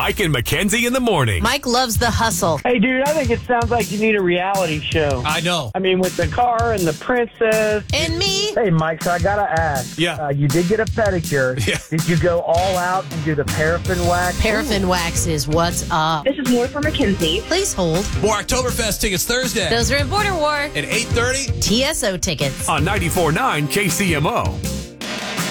Mike and Mackenzie in the morning. Mike loves the hustle. Hey, dude, I think it sounds like you need a reality show. I know. I mean, with the car and the princess. And me. Hey, Mike, so I got to ask. Yeah. You did get a pedicure. Yeah. Did you go all out and do the paraffin wax? Paraffin wax is what's up. This is more for Mackenzie. Please hold. More Oktoberfest tickets Thursday Those are in Border War. at 8:30. TSO tickets. On 94.9 KCMO.